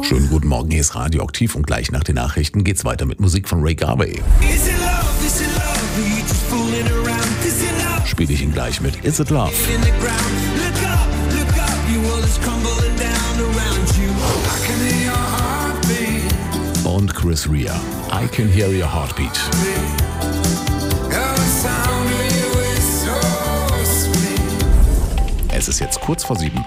Schönen guten Morgen, hier ist Radioaktiv und gleich nach den Nachrichten geht's weiter mit Musik von Ray Garvey. Spiele ich ihn gleich mit Is It Love? Und Chris Rea, I Can Hear Your Heartbeat. Es ist jetzt kurz vor 7.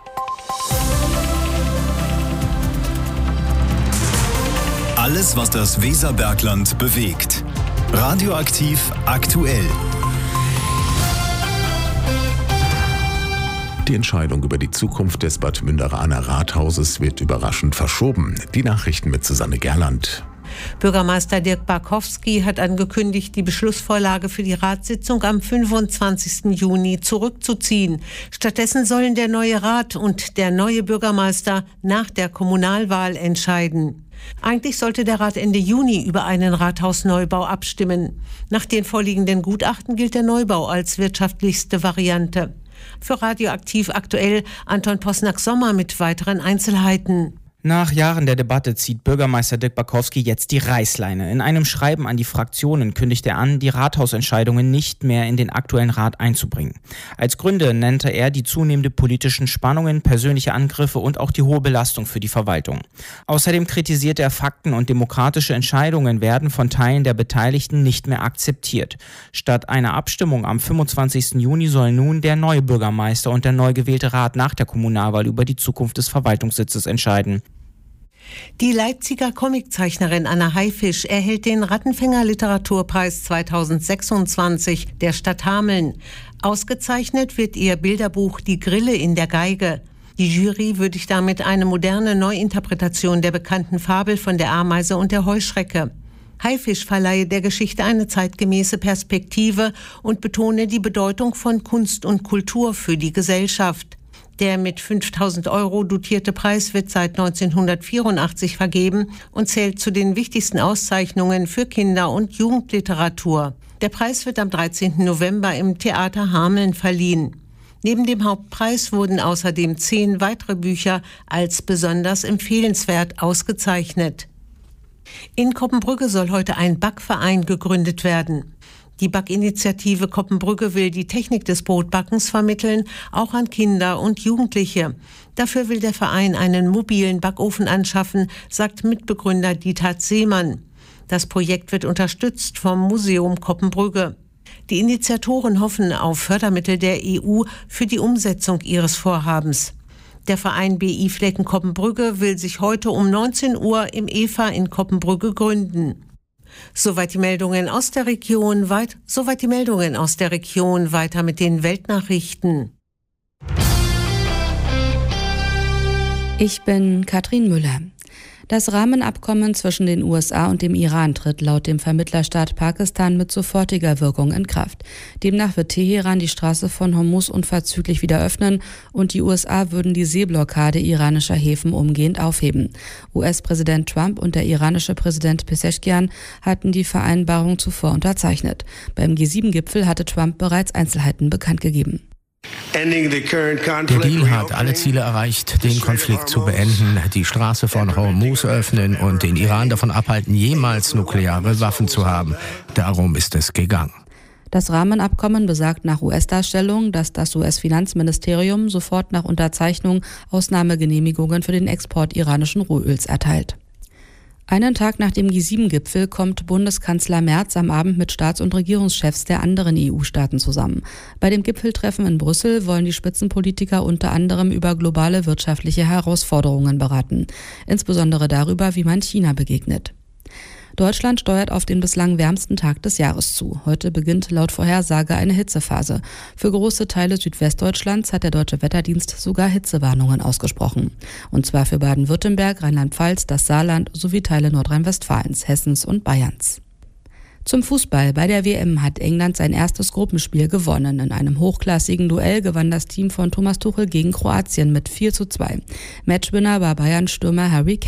Alles, was das Weserbergland bewegt. Radioaktiv aktuell. Die Entscheidung über die Zukunft des Bad Münderaner Rathauses wird überraschend verschoben. Die Nachrichten mit Susanne Gerland. Bürgermeister Dirk Barkowski hat angekündigt, die Beschlussvorlage für die Ratssitzung am 25. Juni zurückzuziehen. Stattdessen sollen der neue Rat und der neue Bürgermeister nach der Kommunalwahl entscheiden. Eigentlich sollte der Rat Ende Juni über einen Rathausneubau abstimmen. Nach den vorliegenden Gutachten gilt der Neubau als wirtschaftlichste Variante. Für Radioaktiv aktuell Anton Posnack-Sommer mit weiteren Einzelheiten. Nach Jahren der Debatte zieht Bürgermeister Dirk Barkowski jetzt die Reißleine. In einem Schreiben an die Fraktionen kündigt er an, die Rathausentscheidungen nicht mehr in den aktuellen Rat einzubringen. Als Gründe nannte er die zunehmende politischen Spannungen, persönliche Angriffe und auch die hohe Belastung für die Verwaltung. Außerdem kritisiert er, Fakten und demokratische Entscheidungen werden von Teilen der Beteiligten nicht mehr akzeptiert. Statt einer Abstimmung am 25. Juni sollen nun der neue Bürgermeister und der neu gewählte Rat nach der Kommunalwahl über die Zukunft des Verwaltungssitzes entscheiden. Die Leipziger Comiczeichnerin Anna Haifisch erhält den Rattenfänger-Literaturpreis 2026 der Stadt Hameln. Ausgezeichnet wird ihr Bilderbuch Die Grille in der Geige. Die Jury würdigt damit eine moderne Neuinterpretation der bekannten Fabel von der Ameise und der Heuschrecke. Haifisch verleihe der Geschichte eine zeitgemäße Perspektive und betone die Bedeutung von Kunst und Kultur für die Gesellschaft. Der mit 5.000 € dotierte Preis wird seit 1984 vergeben und zählt zu den wichtigsten Auszeichnungen für Kinder- und Jugendliteratur. Der Preis wird am 13. November im Theater Hameln verliehen. Neben dem Hauptpreis wurden außerdem 10 weitere Bücher als besonders empfehlenswert ausgezeichnet. In Koppenbrügge soll heute ein Backverein gegründet werden. Die Backinitiative Koppenbrügge will die Technik des Brotbackens vermitteln, auch an Kinder und Jugendliche. Dafür will der Verein einen mobilen Backofen anschaffen, sagt Mitbegründer Dieter Seemann. Das Projekt wird unterstützt vom Museum Koppenbrügge. Die Initiatoren hoffen auf Fördermittel der EU für die Umsetzung ihres Vorhabens. Der Verein BI Flecken Koppenbrügge will sich heute um 19 Uhr im EFA in Koppenbrügge gründen. Soweit die Meldungen aus der Region, weiter mit den Weltnachrichten. Ich bin Katrin Müller. Das Rahmenabkommen zwischen den USA und dem Iran tritt laut dem Vermittlerstaat Pakistan mit sofortiger Wirkung in Kraft. Demnach wird Teheran die Straße von Hormuz unverzüglich wieder öffnen und die USA würden die Seeblockade iranischer Häfen umgehend aufheben. US-Präsident Trump und der iranische Präsident Pezeshkian hatten die Vereinbarung zuvor unterzeichnet. Beim G7-Gipfel hatte Trump bereits Einzelheiten bekannt gegeben. Der Deal hat alle Ziele erreicht, den Konflikt zu beenden, die Straße von Hormuz öffnen und den Iran davon abhalten, jemals nukleare Waffen zu haben. Darum ist es gegangen. Das Rahmenabkommen besagt nach US-Darstellung, dass das US-Finanzministerium sofort nach Unterzeichnung Ausnahmegenehmigungen für den Export iranischen Rohöls erteilt. Einen Tag nach dem G7-Gipfel kommt Bundeskanzler Merz am Abend mit Staats- und Regierungschefs der anderen EU-Staaten zusammen. Bei dem Gipfeltreffen in Brüssel wollen die Spitzenpolitiker unter anderem über globale wirtschaftliche Herausforderungen beraten, insbesondere darüber, wie man China begegnet. Deutschland steuert auf den bislang wärmsten Tag des Jahres zu. Heute beginnt laut Vorhersage eine Hitzephase. Für große Teile Südwestdeutschlands hat der Deutsche Wetterdienst sogar Hitzewarnungen ausgesprochen. Und zwar für Baden-Württemberg, Rheinland-Pfalz, das Saarland sowie Teile Nordrhein-Westfalens, Hessens und Bayerns. Zum Fußball. Bei der WM hat England sein erstes Gruppenspiel gewonnen. In einem hochklassigen Duell gewann das Team von Thomas Tuchel gegen Kroatien mit 4:2. Matchwinner war Bayern-Stürmer Harry Kane.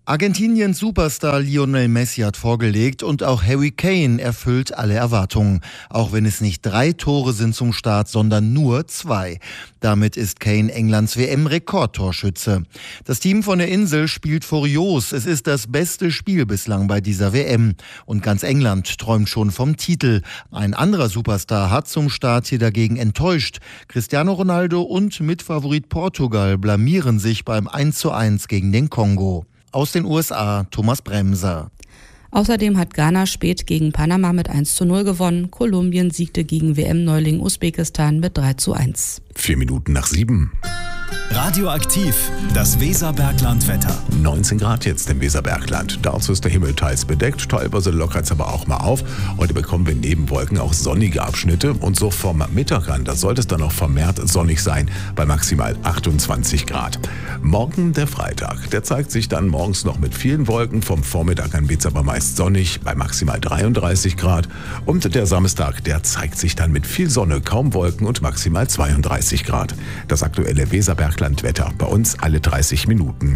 Argentiniens Superstar Lionel Messi hat vorgelegt und auch Harry Kane erfüllt alle Erwartungen. Auch wenn es nicht 3 Tore sind zum Start, sondern nur 2. Damit ist Kane Englands WM-Rekordtorschütze. Das Team von der Insel spielt furios. Es ist das beste Spiel bislang bei dieser WM. Und ganz England träumt schon vom Titel. Ein anderer Superstar hat zum Start hier dagegen enttäuscht. Cristiano Ronaldo und Mitfavorit Portugal blamieren sich beim 1:1 gegen den Kongo. Aus den USA, Thomas Bremser. Außerdem hat Ghana spät gegen Panama mit 1:0 gewonnen. Kolumbien siegte gegen WM-Neuling Usbekistan mit 3:1. 7:04. Radioaktiv, das Weserbergland-Wetter. 19 Grad jetzt im Weserbergland. Dazu ist der Himmel teils bedeckt, teilweise lockert es aber auch mal auf. Heute bekommen wir neben Wolken auch sonnige Abschnitte und so vom Mittag an, da sollte es dann auch vermehrt sonnig sein, bei maximal 28 Grad. Morgen der Freitag, der zeigt sich dann morgens noch mit vielen Wolken, vom Vormittag an wird es aber meist sonnig, bei maximal 33 Grad. Und der Samstag, der zeigt sich dann mit viel Sonne, kaum Wolken und maximal 32 Grad. Das aktuelle Weserbergland-Wetter bei uns alle 30 Minuten.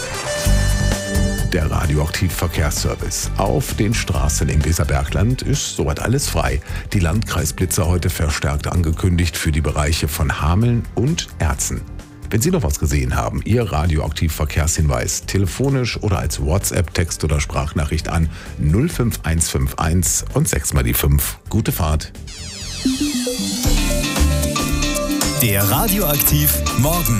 Der Radioaktiv-Verkehrsservice. Auf den Straßen im Weserbergland ist soweit alles frei. Die Landkreisblitzer heute verstärkt angekündigt für die Bereiche von Hameln und Erzen. Wenn Sie noch was gesehen haben, Ihr Radioaktiv-Verkehrshinweis telefonisch oder als WhatsApp, Text oder Sprachnachricht an 05151 und 6 mal die 5. Gute Fahrt. Der Radioaktiv Morgen.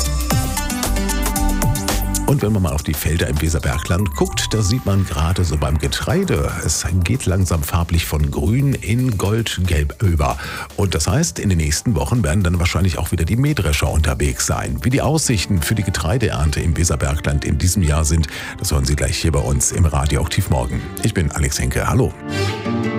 Und wenn man mal auf die Felder im Weserbergland guckt, da sieht man gerade so beim Getreide, es geht langsam farblich von grün in goldgelb über. Und das heißt, in den nächsten Wochen werden dann wahrscheinlich auch wieder die Mähdrescher unterwegs sein. Wie die Aussichten für die Getreideernte im Weserbergland in diesem Jahr sind, das hören Sie gleich hier bei uns im Radioaktiv Morgen. Ich bin Alex Henke, hallo.